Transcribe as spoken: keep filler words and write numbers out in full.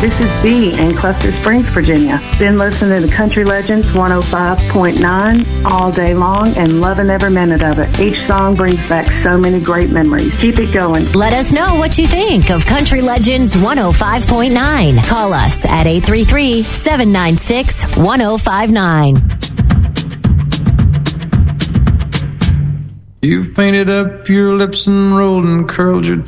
This is Bee in Cluster Springs, Virginia. Been listening to Country Legends one oh five point nine all day long and loving every minute of it. Each song brings back so many great memories. Keep it going. Let us know what you think of Country Legends one oh five point nine. Call us at eight three three, seven nine six, one oh five nine. You've painted up your lips and rolled and curled your